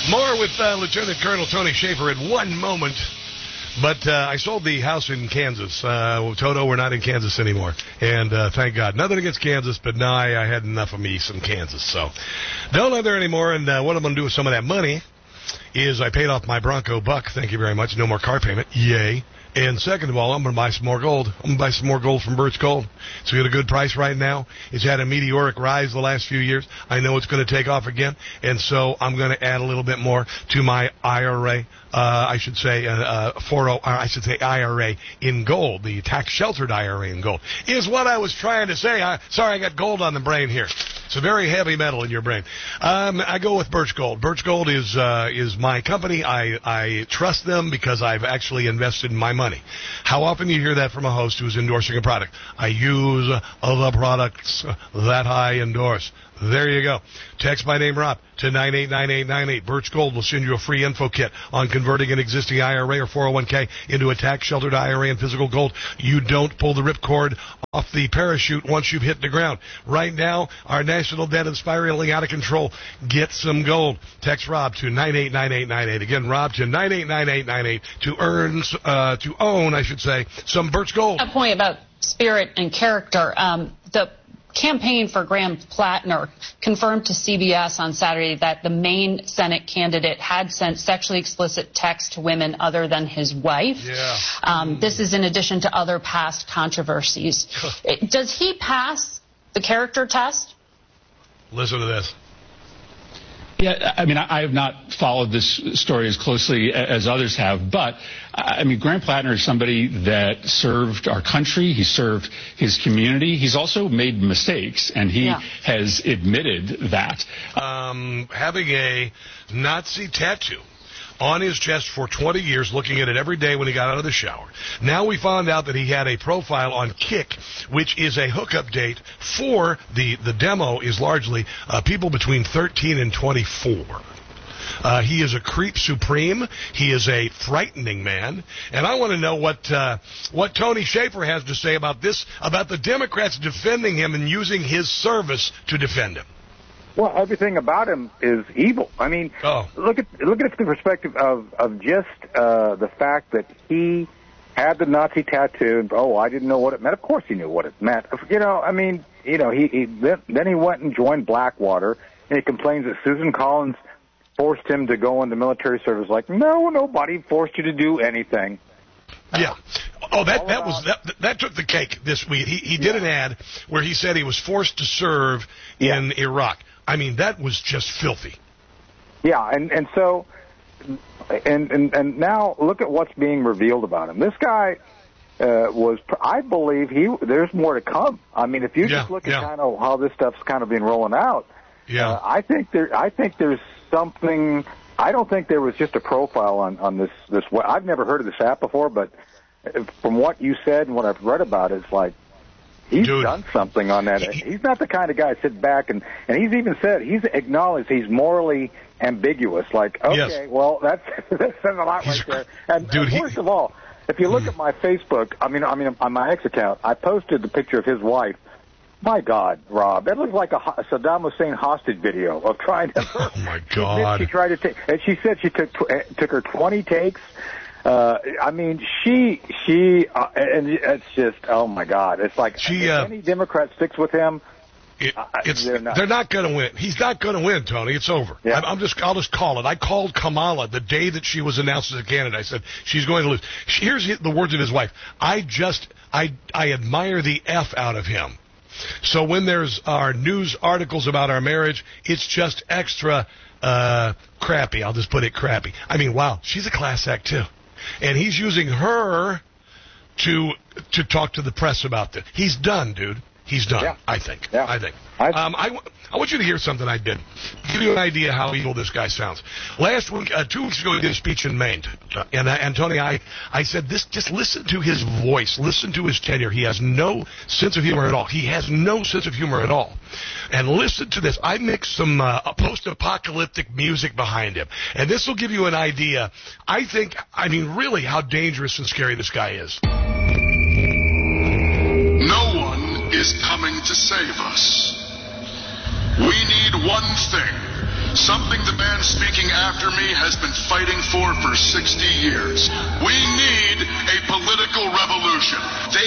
More with Lieutenant Colonel Tony Shaffer in one moment. But I sold the house in Kansas. Toto, we're not in Kansas anymore. And thank God. Nothing against Kansas, but now I had enough of me some Kansas. So don't live there anymore. And what I'm going to do with some of that money is I paid off my Bronco Buck. Thank you very much. No more car payment. Yay. And second of all, I'm going to buy some more gold. I'm going to buy some more gold from Birch Gold. It's at a good price right now. It's had a meteoric rise the last few years. I know it's going to take off again. And so I'm going to add a little bit more to my IRA. I should say IRA in gold. The tax-sheltered IRA in gold is what I was trying to say. Sorry, I got gold on the brain here. It's a very heavy metal in your brain. I go with Birch Gold. Birch Gold is my company. I trust them because I've actually invested my money. How often do you hear that from a host who's endorsing a product? I use the products that I endorse. There you go. Text my name, Rob, to 989898. Birch Gold will send you a free info kit on converting an existing IRA or 401k into a tax-sheltered IRA in physical gold. You don't pull the ripcord off the parachute once you've hit the ground. Right now, our national debt is spiraling out of control. Get some gold. Text Rob to 989898. Again, Rob to 989898 to own, some Birch Gold. A point about spirit and character. The campaign for Graham Plattner confirmed to CBS on Saturday that the Maine Senate candidate had sent sexually explicit texts to women other than his wife. Yeah. This is in addition to other past controversies. Does he pass the character test? Listen to this. Yeah, I mean, I have not followed this story as closely as others have, but, I mean, Graham Plattner is somebody that served our country. He served his community. He's also made mistakes, and he has admitted that. Having a Nazi tattoo on his chest for 20 years, looking at it every day when he got out of the shower. Now we found out that he had a profile on Kick, which is a hookup date for the demo is largely people between 13 and 24. He is a creep supreme. He is a frightening man. And I want to know what Tony Shaffer has to say about this, about the Democrats defending him and using his service to defend him. Well, everything about him is evil. I mean, look at it from the perspective of just the fact that he had the Nazi tattoo, and I didn't know what it meant. Of course he knew what it meant. He then he went and joined Blackwater, and he complains that Susan Collins forced him to go into military service. Like, no, nobody forced you to do anything. Yeah. Oh, that took the cake this week. He did an ad where he said he was forced to serve in Iraq. I mean, that was just filthy. Yeah, and so now look at what's being revealed about him. This guy I believe there's more to come. I mean, if you just look at kind of how this stuff's kind of been rolling out, I think there's something. I don't think there was just a profile on this. I've never heard of this app before, but from what you said and what I've read about it, it's like he's done something on that. He's not the kind of guy to sit back and he's even said he's acknowledged he's morally ambiguous. Like, okay, well that says a lot right there. And worst of all, if you look at my Facebook, I mean on my ex account, I posted the picture of his wife. My God, Rob, that looks like a Saddam Hussein hostage video of trying to. Oh my God! She tried to take, and she said she took her 20 takes. I mean, and it's just, oh my God! It's like if any Democrat sticks with him, they're not going to win. He's not going to win, Tony. It's over. Yeah. I'll just call it. I called Kamala the day that she was announced as a candidate. I said she's going to lose. Here's the words of his wife. I admire the F out of him. So when there's our news articles about our marriage, it's just extra crappy. I'll just put it crappy. I mean, wow, she's a class act too, and he's using her to talk to the press about this. He's done, dude. He's done. Yeah. I think. Yeah. I think. I want you to hear something I did. Give you an idea how evil this guy sounds. Last week, 2 weeks ago, he did a speech in Maine. And Tony, I said, just listen to his voice. Listen to his tenure. He has no sense of humor at all. He has no sense of humor at all. And listen to this. I mixed some post-apocalyptic music behind him. And this will give you an idea, really how dangerous and scary this guy is. No is coming to save us. We need one thing: something the man speaking after me has been fighting for 60 years. We need a political revolution.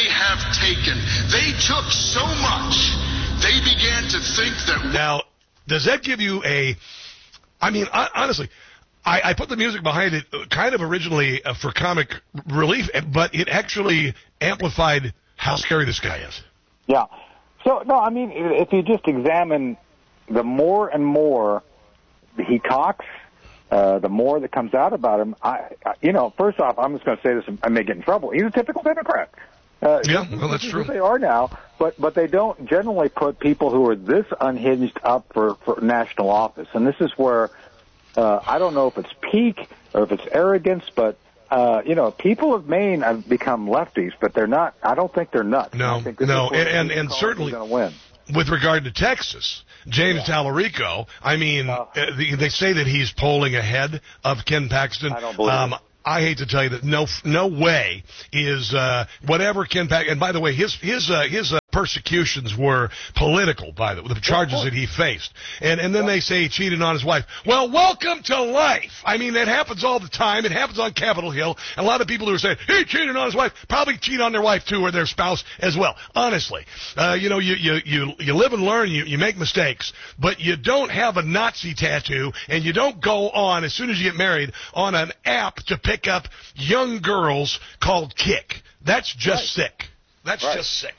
They took so much, they began to think that... Now, does that give you honestly, I put the music behind it kind of originally for comic relief, but it actually amplified how scary this guy is. Yeah. So, no, I mean, if you just examine the more and more he talks, the more that comes out about him, first off, I'm just going to say this, I may get in trouble. He's a typical Democrat. Yeah, well, that's true. They are now, but they don't generally put people who are this unhinged up for national office. And this is where, I don't know if it's peak or if it's arrogance, but, people of Maine have become lefties, but they're not, I don't think they're nuts. No, and certainly win. With regard to Texas, James Tallarico, they say that he's polling ahead of Ken Paxton. I don't believe it. I hate to tell you that no way is whatever Ken Paxton. And by the way, his persecutions were political, by the charges that he faced. And then they say he cheated on his wife. Well, welcome to life. I mean, that happens all the time. It happens on Capitol Hill. And a lot of people who are saying he cheated on his wife probably cheat on their wife too, or their spouse as well. Honestly, you live and learn. You make mistakes, but you don't have a Nazi tattoo, and you don't go on as soon as you get married on an app to pick up young girls called Kick. That's just sick. That's just sick.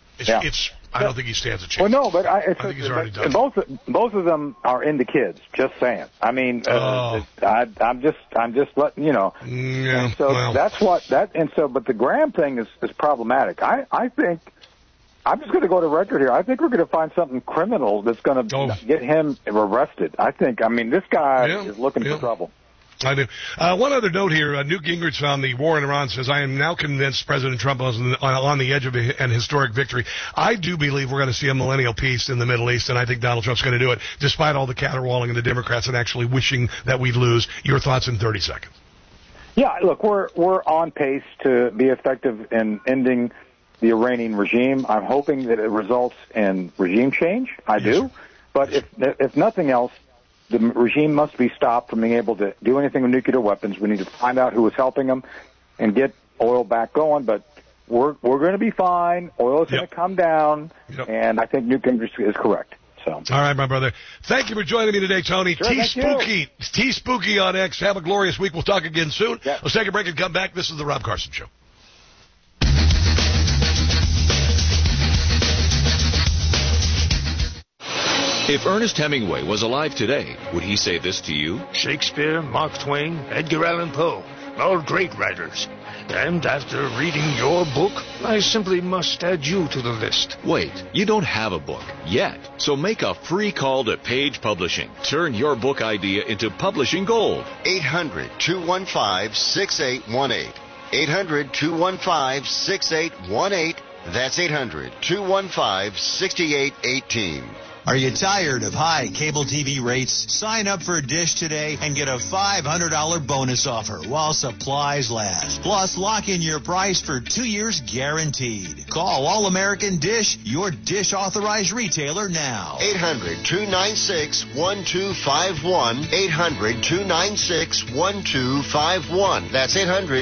I don't think he stands a chance. Well, no, but I think he's already done. Both of them are into kids. Just saying. I mean, I'm just letting you know. Yeah. And so that's what that. And so, but the Graham thing is problematic. I think I'm just going to go to record here. I think we're going to find something criminal that's going to get him arrested. This guy is looking for trouble. I do. One other note here. Newt Gingrich on the war in Iran says, I am now convinced President Trump was on the edge of an historic victory. I do believe we're going to see a millennial peace in the Middle East, and I think Donald Trump's going to do it, despite all the caterwauling of the Democrats and actually wishing that we'd lose. Your thoughts in 30 seconds. Yeah, look, we're on pace to be effective in ending the Iranian regime. I'm hoping that it results in regime change. I do. But if nothing else, the regime must be stopped from being able to do anything with nuclear weapons. We need to find out who is helping them and get oil back going. But we're going to be fine. Oil is going to come down, and I think Newt Gingrich is correct. So. All right, my brother. Thank you for joining me today, Tony. Sure, T-Spooky on X. Have a glorious week. We'll talk again soon. Yeah. Let's take a break and come back. This is The Rob Carson Show. If Ernest Hemingway was alive today, would he say this to you? Shakespeare, Mark Twain, Edgar Allan Poe, all great writers. And after reading your book, I simply must add you to the list. Wait, you don't have a book yet. So make a free call to Page Publishing. Turn your book idea into publishing gold. 800-215-6818. 800-215-6818. That's 800-215-6818. Are you tired of high cable TV rates? Sign up for Dish today and get a $500 bonus offer while supplies last. Plus, lock in your price for 2 years guaranteed. Call All-American Dish, your Dish authorized retailer now. 800-296-1251. 800-296-1251. That's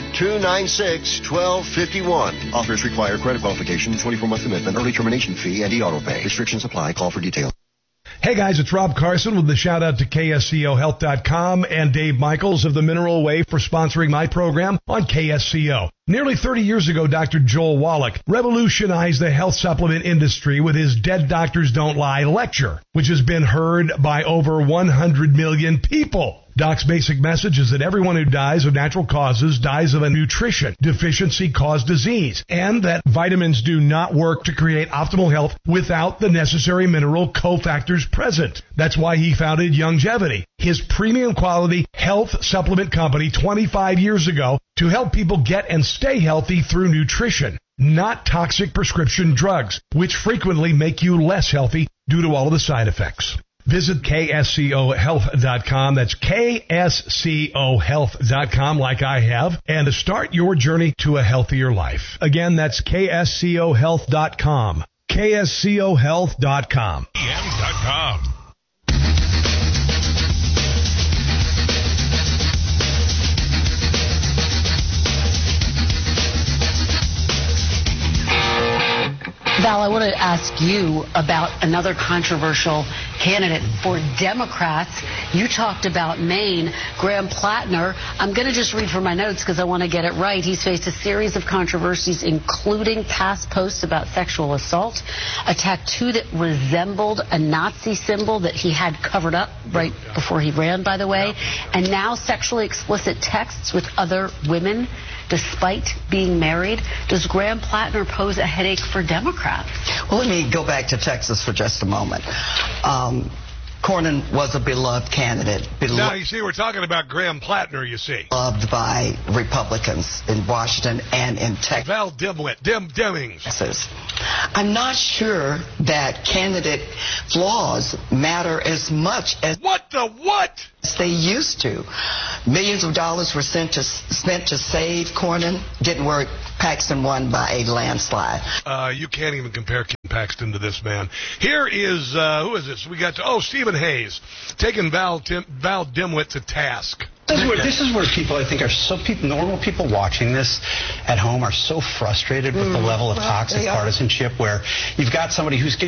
800-296-1251. Offers require credit qualification, 24-month commitment, early termination fee, and e-auto pay. Restrictions apply. Call for details. Hey guys, it's Rob Carson with the shout out to KSCOHealth.com and Dave Michaels of the Mineral Way for sponsoring my program on KSCO. Nearly 30 years ago, Dr. Joel Wallach revolutionized the health supplement industry with his Dead Doctors Don't Lie lecture, which has been heard by over 100 million people. Doc's basic message is that everyone who dies of natural causes dies of a nutrition deficiency caused disease, and that vitamins do not work to create optimal health without the necessary mineral cofactors present. That's why he founded Youngevity, his premium quality health supplement company 25 years ago, to help people get and stay healthy through nutrition, not toxic prescription drugs, which frequently make you less healthy due to all of the side effects. Visit KSCOHealth.com. That's KSCOHealth.com, like I have, and to start your journey to a healthier life. Again, that's KSCOHealth.com. KSCOHealth.com. EM.com. I want to ask you about another controversial candidate for Democrats. You talked about Maine, Graham Plattner. I'm going to just read from my notes because I want to get it right. He's faced a series of controversies, including past posts about sexual assault, a tattoo that resembled a Nazi symbol that he had covered up right before he ran, by the way, and now sexually explicit texts with other women despite being married. Does Graham Plattner pose a headache for Democrats? Well, let me go back to Texas for just a moment. Cornyn was a beloved candidate. Now, you see, we're talking about Graham Plattner, you see. Loved by Republicans in Washington and in Texas. Val Demings. I'm not sure that candidate flaws matter as much as... What? They used to. Millions of dollars were spent to save Cornyn. Didn't work. Paxton won by a landslide. You can't even compare Ken Paxton to this man. Here is, who is this? We got Stephen Hayes taking Val Dimwit to task. This is where people, I think, normal people watching this at home are so frustrated with the level of toxic partisanship where you've got somebody who's,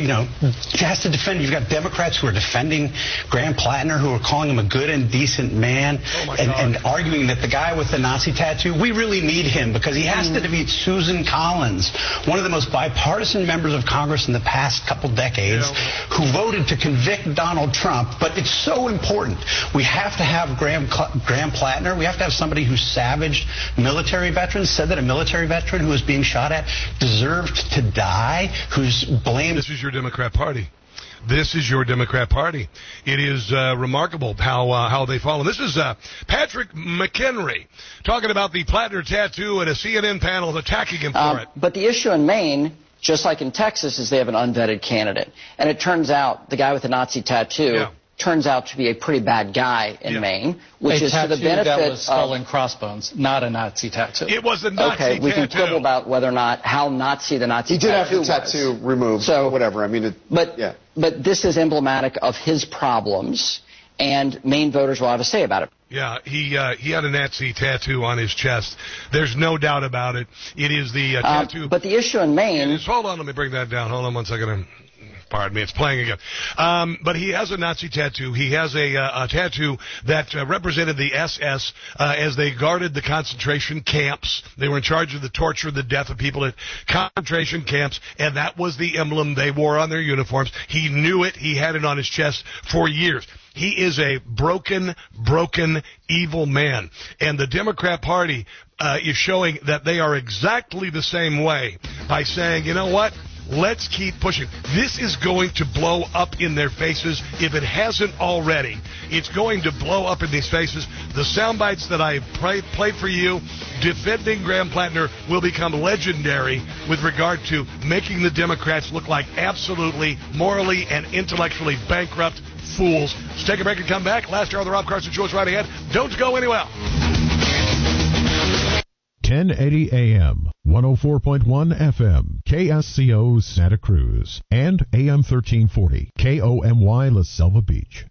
has to defend. You've got Democrats who are defending Graham Plattner, who are calling him a good and decent man, and arguing that the guy with the Nazi tattoo, we really need him because he has to defeat Susan Collins, one of the most bipartisan members of Congress in the past couple decades, who voted to convict Donald Trump. But it's so important. We have to have Graham Plattner. We have to have somebody who savaged military veterans, said that a military veteran who was being shot at deserved to die, who's blamed. This is your Democrat Party. This is your Democrat Party. It is remarkable how they follow. This is Patrick McHenry talking about the Plattner tattoo at a CNN panel attacking him for it. But the issue in Maine, just like in Texas, is they have an unvetted candidate. And it turns out the guy with the Nazi tattoo turns out to be a pretty bad guy in Maine, which is to the benefit that was skull and crossbones, not a Nazi tattoo. It was a Nazi tattoo. Okay, we can quibble about whether or not how Nazi the Nazi tattoo was. He did have the tattoo removed, so whatever. I mean, but this is emblematic of his problems, and Maine voters will have a say about it. Yeah, he had a Nazi tattoo on his chest. There's no doubt about it. It is the tattoo. But the issue in Maine... Hold on, let me bring that down. Hold on one second. Pardon me, it's playing again. But he has a Nazi tattoo. He has a tattoo that represented the SS as they guarded the concentration camps. They were in charge of the torture and the death of people at concentration camps, and that was the emblem they wore on their uniforms. He knew it. He had it on his chest for years. He is a broken, evil man. And the Democrat Party is showing that they are exactly the same way by saying, you know what? Let's keep pushing. This is going to blow up in their faces if it hasn't already. It's going to blow up in these faces. The sound bites that I played for you defending Graham Plattner will become legendary with regard to making the Democrats look like absolutely morally and intellectually bankrupt fools. Let's take a break and come back. Last hour of the Rob Carson Show is right ahead. Don't go anywhere. 1080 AM, 104.1 FM, KSCO Santa Cruz, and AM 1340, KOMY La Selva Beach.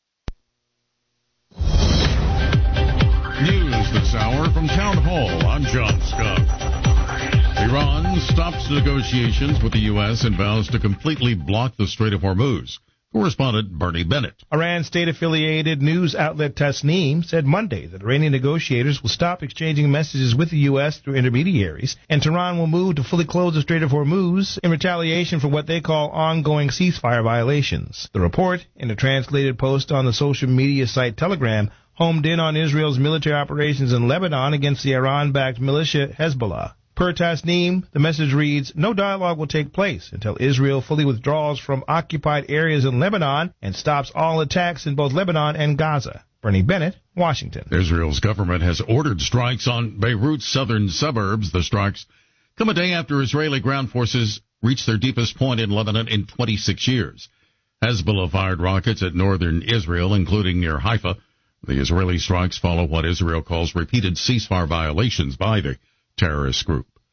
News this hour from Town Hall. I'm John Scott. Iran stops negotiations with the U.S. and vows to completely block the Strait of Hormuz. Correspondent Bernie Bennett. Iran state-affiliated news outlet Tasnim said Monday that Iranian negotiators will stop exchanging messages with the U.S. through intermediaries, and Tehran will move to fully close the Strait of Hormuz in retaliation for what they call ongoing ceasefire violations. The report, in a translated post on the social media site Telegram, homed in on Israel's military operations in Lebanon against the Iran-backed militia Hezbollah. Per Tasnim, the message reads, no dialogue will take place until Israel fully withdraws from occupied areas in Lebanon and stops all attacks in both Lebanon and Gaza. Bernie Bennett, Washington. Israel's government has ordered strikes on Beirut's southern suburbs. The strikes come a day after Israeli ground forces reached their deepest point in Lebanon in 26 years. Hezbollah fired rockets at northern Israel, including near Haifa. The Israeli strikes follow what Israel calls repeated ceasefire violations by the terrorist group.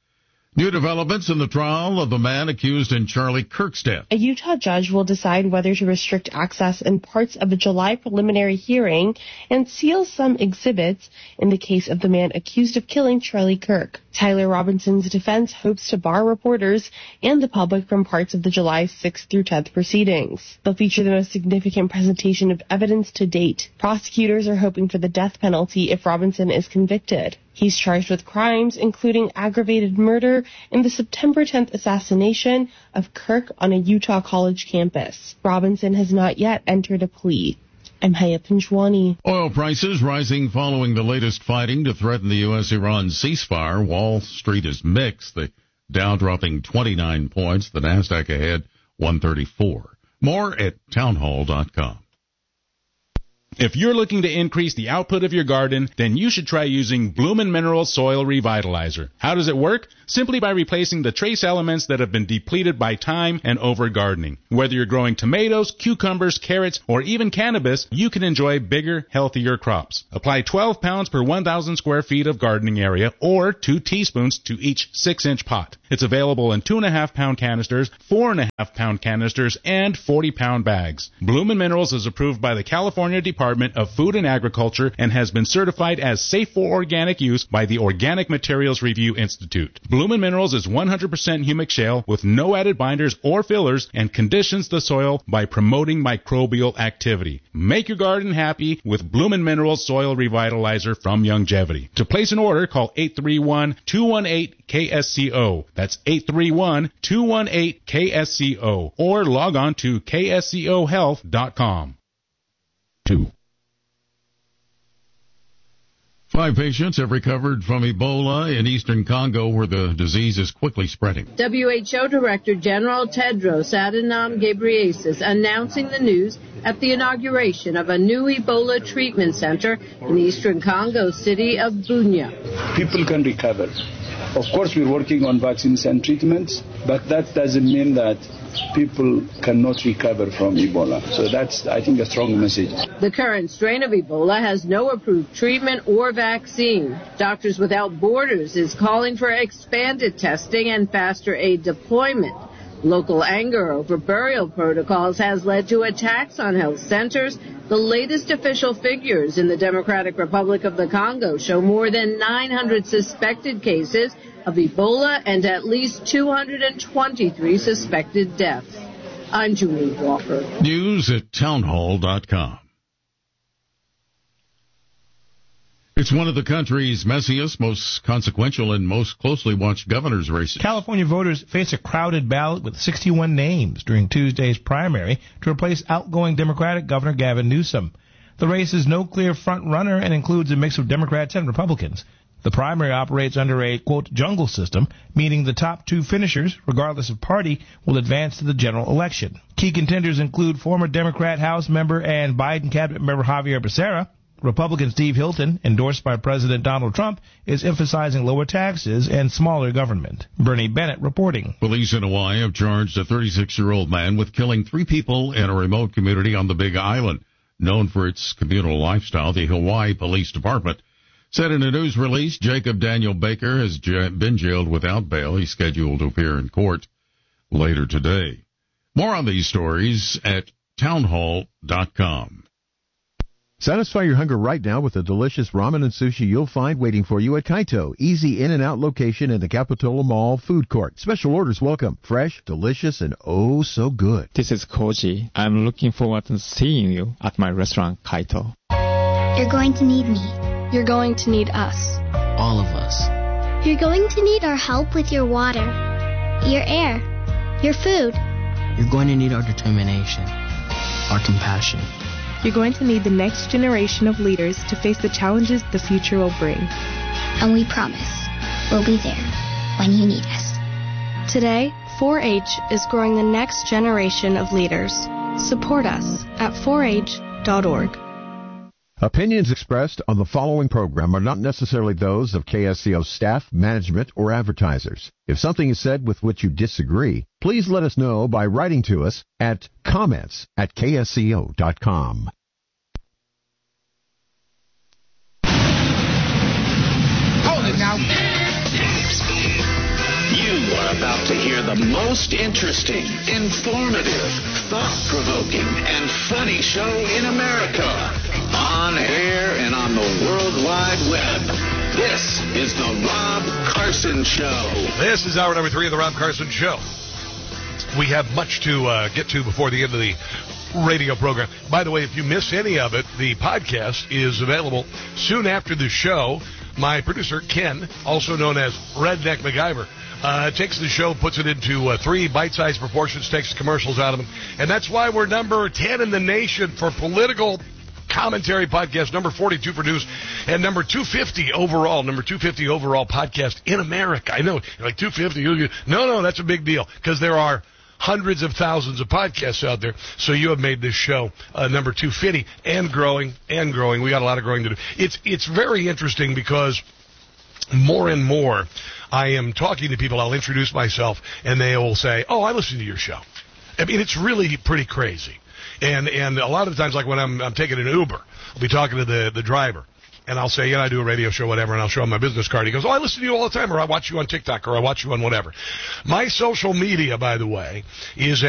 New developments in the trial of the man accused in Charlie Kirk's death. A Utah judge will decide whether to restrict access in parts of a July preliminary hearing and seal some exhibits in the case of the man accused of killing Charlie Kirk. Tyler Robinson's defense hopes to bar reporters and the public from parts of the July 6th through 10th proceedings. They'll feature the most significant presentation of evidence to date. Prosecutors are hoping for the death penalty if Robinson is convicted. He's charged with crimes including aggravated murder and the September 10th assassination of Kirk on a Utah college campus. Robinson has not yet entered a plea. I'm Haya Pinjwani. Oil prices rising following the latest fighting to threaten the U.S.-Iran ceasefire. Wall Street is mixed. The Dow dropping 29 points. The Nasdaq ahead 134. More at townhall.com. If you're looking to increase the output of your garden, then you should try using Bloomin' Minerals Soil Revitalizer. How does it work? Simply by replacing the trace elements that have been depleted by time and over-gardening. Whether you're growing tomatoes, cucumbers, carrots, or even cannabis, you can enjoy bigger, healthier crops. Apply 12 pounds per 1,000 square feet of gardening area, or 2 teaspoons to each 6-inch pot. It's available in 2.5-pound canisters, 4.5-pound canisters, and 40-pound bags. Bloomin' Minerals is approved by the California Department of Food and Agriculture and has been certified as safe for organic use by the Organic Materials Review Institute. Bloomin' Minerals is 100% humic shale with no added binders or fillers and conditions the soil by promoting microbial activity. Make your garden happy with Bloomin' Minerals Soil Revitalizer from Youngevity. To place an order, call 831-218-KSCO. That's 831-218-KSCO. Or log on to kscohealth.com. 5 patients have recovered from Ebola in eastern Congo, where the disease is quickly spreading. WHO Director General Tedros Adhanom Ghebreyesus announcing the news at the inauguration of a new Ebola treatment center in the eastern Congo city of Bunia. People can recover. Of course, we're working on vaccines and treatments, but that doesn't mean that people cannot recover from Ebola. So that's, I think, a strong message. The current strain of Ebola has no approved treatment or vaccine. Doctors Without Borders is calling for expanded testing and faster aid deployment. Local anger over burial protocols has led to attacks on health centers. The latest official figures in the Democratic Republic of the Congo show more than 900 suspected cases of Ebola and at least 223 suspected deaths. I'm Julie Walker. News at townhall.com. It's one of the country's messiest, most consequential, and most closely watched governor's races. California voters face a crowded ballot with 61 names during Tuesday's primary to replace outgoing Democratic Governor Gavin Newsom. The race is no clear front-runner and includes a mix of Democrats and Republicans. The primary operates under a, quote, jungle system, meaning the top 2 finishers, regardless of party, will advance to the general election. Key contenders include former Democrat House member and Biden cabinet member Javier Becerra. Republican Steve Hilton, endorsed by President Donald Trump, is emphasizing lower taxes and smaller government. Bernie Bennett reporting. Police in Hawaii have charged a 36-year-old man with killing 3 people in a remote community on the Big Island. Known for its communal lifestyle, the Hawaii Police Department said in a news release Jacob Daniel Baker has been jailed without bail. He's scheduled to appear in court later today. More on these stories at townhall.com. Satisfy your hunger right now with the delicious ramen and sushi you'll find waiting for you at Kaito. Easy in and out location in the Capitola Mall food court. Special orders welcome. Fresh, delicious, and oh so good. This is Koji. I'm looking forward to seeing you at my restaurant, Kaito. You're going to need me. You're going to need us. All of us. You're going to need our help with your water, your air, your food. You're going to need our determination, our compassion. You're going to need the next generation of leaders to face the challenges the future will bring. And we promise we'll be there when you need us. Today, 4-H is growing the next generation of leaders. Support us at 4h.org. Opinions expressed on the following program are not necessarily those of KSCO staff, management, or advertisers. If something is said with which you disagree, please let us know by writing to us at comments@ksco.com. Hold it now. to hear the most interesting, informative, thought-provoking, and funny show in America. On air and on the World Wide Web. This is the Rob Carson Show. This is hour number 3 of the Rob Carson Show. We have much to get to before the end of the radio program. By the way, if you miss any of it, the podcast is available soon after the show. My producer, Ken, also known as Redneck MacGyver, takes the show, puts it into 3 bite-sized proportions, takes the commercials out of them. And that's why we're number 10 in the nation for political commentary podcast, number 42 for news, and number 250 overall podcast in America. I know, like 250. No, that's a big deal because there are hundreds of thousands of podcasts out there. So you have made this show number 250 and growing. We got a lot of growing to do. It's very interesting because more and more I am talking to people. I'll introduce myself and they will say, "Oh, I listen to your show." I mean, it's really pretty crazy. And a lot of the times, like when I'm taking an Uber, I'll be talking to the driver. And I'll say, I do a radio show, whatever, and I'll show him my business card. He goes, I listen to you all the time, or I watch you on TikTok, or I watch you on whatever. My social media, by the way, is